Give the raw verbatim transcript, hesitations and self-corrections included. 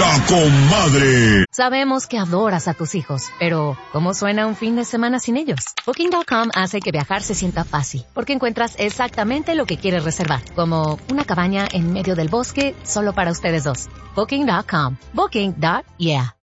¡La Comadre! Sabemos que adoras a tus hijos, pero ¿cómo suena un fin de semana sin ellos? Booking punto com hace que viajar se sienta fácil, porque encuentras exactamente lo que quieres reservar, como una cabaña en medio del bosque solo para ustedes dos. Booking punto com. Booking. Yeah.